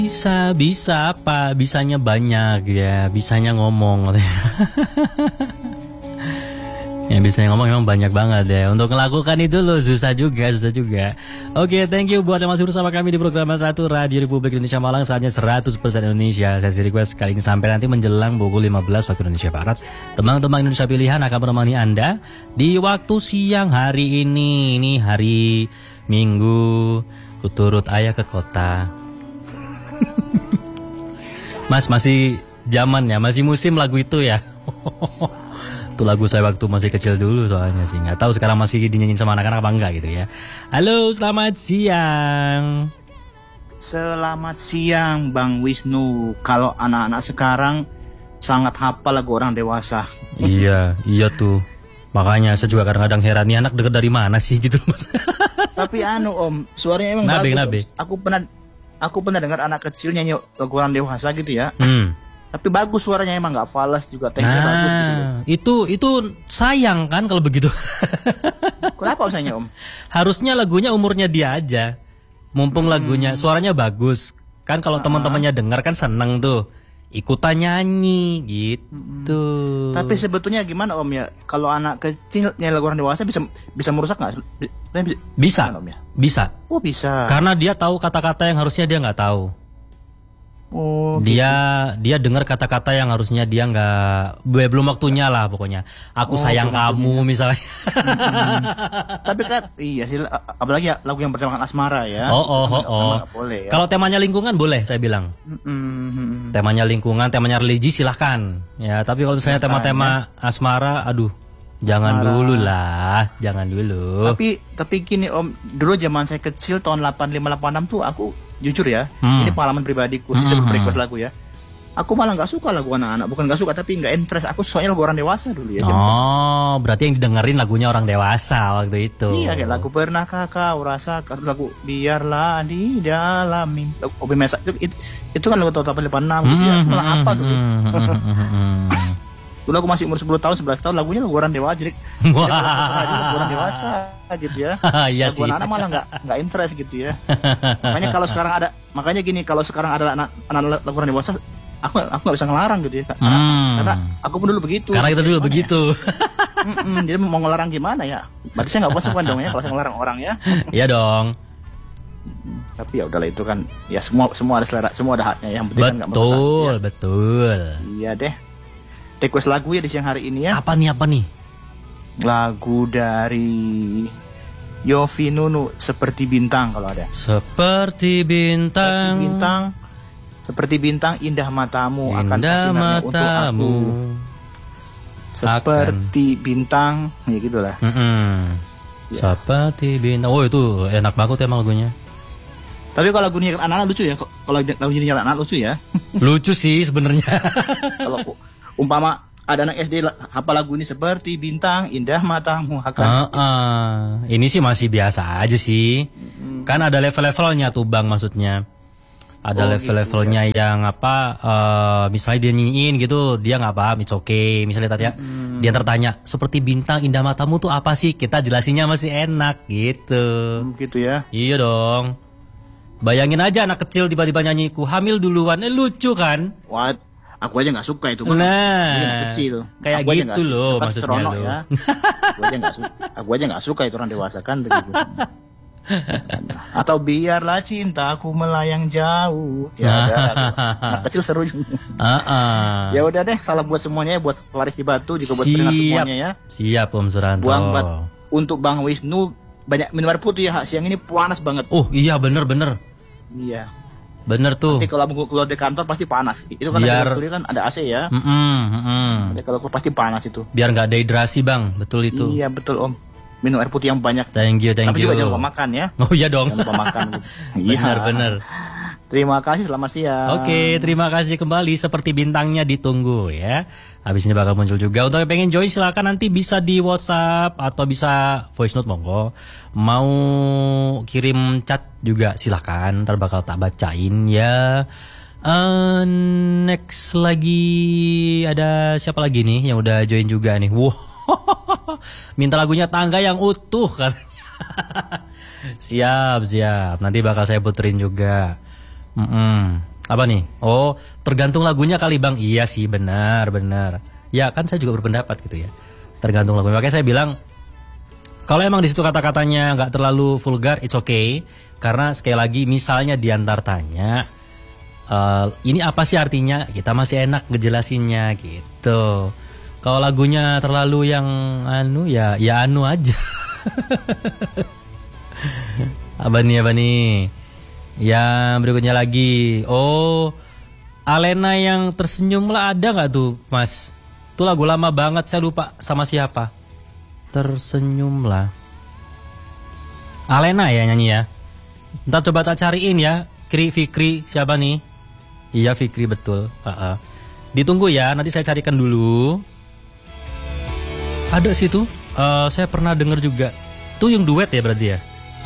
Bisa apa? Bisanya banyak ya, bisanya ngomong. Ya bisanya ngomong memang banyak banget ya. Untuk melakukan itu loh susah juga. Oke, thank you buat yang masih bersama kami di program 1 Radio Republik Indonesia Malang. Saatnya 100% Indonesia. Sesi request kali ini sampai nanti menjelang pukul 15 waktu Indonesia Barat. Teman-teman Indonesia pilihan akan menemani Anda di waktu siang hari ini. Ini hari Minggu. Kuturut ayah ke kota. Mas masih zaman ya, masih musim lagu itu ya. Itu lagu saya waktu masih kecil dulu soalnya sih. Nggak tahu sekarang masih dinyanyiin sama anak-anak apa enggak gitu ya. Halo, selamat siang. Selamat siang Bang Wisnu. Kalau anak-anak sekarang sangat hafal lagu orang dewasa. Iya tuh. Makanya saya juga kadang-kadang heran nih anak denger dari mana sih gitu Mas. Tapi Om, suaranya emang bagus. Aku pernah dengar anak kecil nyanyi lagu orang dewasa gitu ya. Tapi bagus suaranya, emang nggak falas juga, tekniknya bagus gitu. Itu sayang kan kalau begitu. Kenapa usahanya Om? Harusnya lagunya umurnya dia aja. Mumpung lagunya suaranya bagus. Kan kalau teman-temannya dengar kan seneng tuh. Ikutan nyanyi gitu. Tapi sebetulnya gimana Om ya? Kalau anak kecil nyanyi lagu orang dewasa bisa merusak nggak? Bisa. Om, ya? Bisa. Oh bisa. Karena dia tahu kata-kata yang harusnya dia nggak tahu. Oh, dia dengar kata-kata yang harusnya dia nggak, belum waktunya lah pokoknya. Aku sayang kamu misalnya. Tapi kan iya sih, apalagi ya, lagu yang bertemakan asmara ya. Boleh, ya. Kalau temanya lingkungan boleh saya bilang. Temanya lingkungan, temanya religi silahkan. Ya, tapi kalau misalnya tema-tema asmara, aduh, jangan dulu. Tapi gini Om, dulu zaman saya kecil tahun 85-86 tuh aku jujur ya, ini pengalaman pribadiku, sebelum request lagu ya. Aku malah nggak suka lagu anak-anak, bukan nggak suka tapi nggak interest. Aku soalnya lagu orang dewasa dulu ya. Oh, berarti yang didengerin lagunya orang dewasa waktu itu. Iya, kayak lagu Pernahkah Kau Rasakan, lagu Biarlah di Dalam Mimpi, Obi Mesak itu kan lagu tahun 86 gitu ya. Malah apa dulu? Dulu aku masih umur 10 tahun, 11 tahun, lagunya lagu orang dewasa. Jadi lagu orang dewasa gitu ya. Iya lagu anak malah nggak interest gitu ya. Makanya gini, kalau sekarang ada anak lagu orang dewasa, aku nggak bisa ngelarang gitu ya. Karena aku pun dulu begitu. Karena kita dulu begitu. Jadi mau ngelarang gimana ya? Berarti saya nggak konsekuen dong ya kalau saya ngelarang orang ya. Iya dong. Tapi ya udahlah, itu kan ya semua ada selera, semua ada haknya. Yang penting kan nggak merusak. Betul. Iya deh. Request lagu ya di siang hari ini ya. Apa nih? Lagu dari Yofi Nunu, Seperti Bintang kalau ada. Seperti bintang, indah matamu, akan indah sinarnya untuk aku. Seperti bintang, ya gitulah. Ya. Seperti bintang. Oh itu enak banget emang lagunya. Tapi kalau lagunya anak-anak lucu ya. Kalau lagunya anak-anak lucu ya. Lucu sih sebenarnya. Kalau umpama ada anak SD hafal lagu ini, Seperti Bintang, indah matamu akan. Ini sih masih biasa aja sih. Kan ada level-levelnya tuh Bang, maksudnya. Ada level-levelnya gitu, ya. Yang apa, misalnya dia nyanyiin gitu, dia nggak paham, it's okay. Misalnya tadi ya, dia tertanya, seperti bintang, indah matamu tuh apa sih? Kita jelasinnya masih enak gitu. Gitu ya? Iya dong. Bayangin aja anak kecil tiba-tiba nyanyiku, hamil duluan, lucu kan? What? Aku aja nggak suka itu. Nah, kecil. Kayak aku gitu loh maksudnya lo. Ya. Aku aja nggak suka itu orang dewasa kan begitu. Atau biarlah cintaku melayang jauh. Anak kecil seru. Ya udah deh, salam buat semuanya ya, buat Laris di Batu juga buat pendengar semuanya ya. Siap Om Suranto. Untuk Bang Wisnu banyak minum air putih ya, siang ini panas banget. Oh iya bener. Iya. Bener tuh. Nanti kalau mau keluar dari kantor pasti panas. Itu kan di studio kan ada AC ya. Jadi kalau pasti panas itu. Biar nggak dehidrasi Bang, betul itu. Iya betul Om. Minum air putih yang banyak. Thank you. Tapi juga jangan lupa makan ya. Oh iya dong. Jangan lupa makan. Bener. Terima kasih, selamat siang. Oke, terima kasih kembali. Seperti bintangnya ditunggu ya. Habis ini bakal muncul juga. Untuk yang pengen join silakan nanti bisa di WhatsApp atau bisa voice note monggo. Mau kirim chat juga silakan. Ntar bakal tak bacain ya. Next lagi ada siapa lagi nih yang udah join juga nih. Wow. Minta lagunya Tangga yang Utuh katanya. Siap. Nanti bakal saya puterin juga. Apa nih? Oh, tergantung lagunya kali Bang. Iya sih, benar. Ya kan saya juga berpendapat gitu ya. Tergantung lagunya. Makanya saya bilang, kalau emang di situ kata-katanya nggak terlalu vulgar, it's okay. Karena sekali lagi, misalnya diantar tanya, ini apa sih artinya? Kita masih enak ngejelasinnya gitu. Kalau lagunya terlalu yang ya anu aja. Apa nih? Yang berikutnya lagi. Oh, Alena yang tersenyum lah, ada nggak tuh Mas? Itu lagu lama banget, saya lupa sama siapa. Tersenyumlah. Alena ya nyanyi ya. Ntar coba tak cariin ya. Fikri siapa nih? Iya Fikri betul. Ditunggu ya, nanti saya carikan dulu. Ada sih tuh. Saya pernah denger juga. Tuh yang duet ya berarti ya.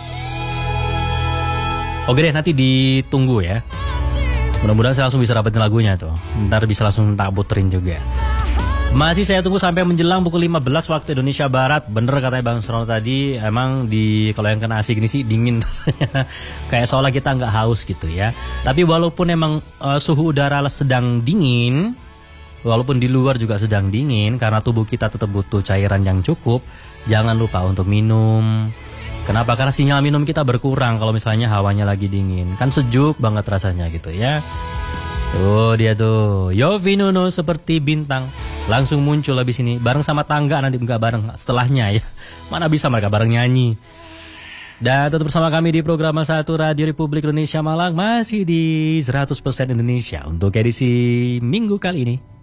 Oke deh, nanti ditunggu ya. Mudah-mudahan saya langsung bisa dapetin lagunya tuh. Ntar bisa langsung tak puterin juga. Masih saya tunggu sampai menjelang pukul 15 waktu Indonesia Barat. Bener katanya Bang Surono tadi, emang kalau yang kena AC gini sih dingin rasanya. Kayak seolah kita nggak haus gitu ya. Tapi walaupun emang suhu udara sedang dingin, walaupun di luar juga sedang dingin, karena tubuh kita tetap butuh cairan yang cukup, jangan lupa untuk minum. Kenapa? Karena sinyal minum kita berkurang kalau misalnya hawanya lagi dingin. Kan sejuk banget rasanya gitu ya. Tuh dia tuh, Yovie Nuno seperti bintang. Langsung muncul habis ini. Bareng sama tangga, nanti enggak bareng setelahnya ya. Mana bisa mereka bareng nyanyi. Dan tetap bersama kami di program 1 Radio Republik Indonesia Malang. Masih di 100% Indonesia untuk edisi minggu kali ini.